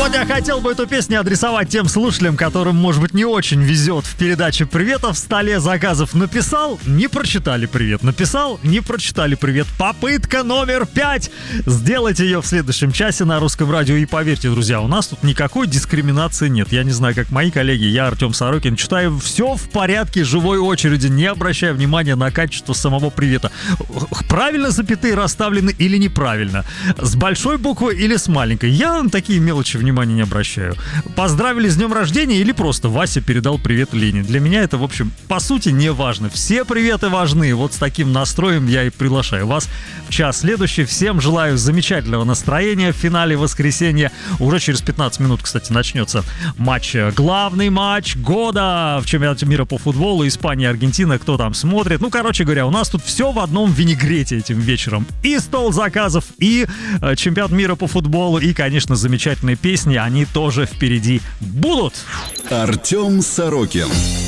Вот я хотел бы эту песню адресовать тем слушателям, которым, может быть, не очень везет в передаче «Приветов» в столе заказов. Написал, не прочитали привет. Написал, не прочитали привет. Попытка номер 5. Сделайте ее в следующем часе на Русском радио. И поверьте, друзья, у нас тут никакой дискриминации нет. Я не знаю, как мои коллеги, я Артем Сорокин, читаю все в порядке живой очереди, не обращая внимания на качество самого привета. Правильно запятые расставлены или неправильно? С большой буквы или с маленькой? Я на такие мелочи внимания не обращаю. Поздравили с днем рождения или просто Вася передал привет Лене. Для меня это, в общем, по сути, не важно. Все приветы важны. Вот с таким настроем я и приглашаю вас в час следующий. Всем желаю замечательного настроения в финале воскресенья. Уже через 15 минут, кстати, начнется матч. Главный матч года в чемпионате мира по футболу. Испания, Аргентина. Кто там смотрит? Ну, короче говоря, у нас тут все в одном винегрете этим вечером. И стол заказов, и чемпионат мира по футболу, и, конечно, замечательные песни. Они тоже впереди будут. Артем Сорокин.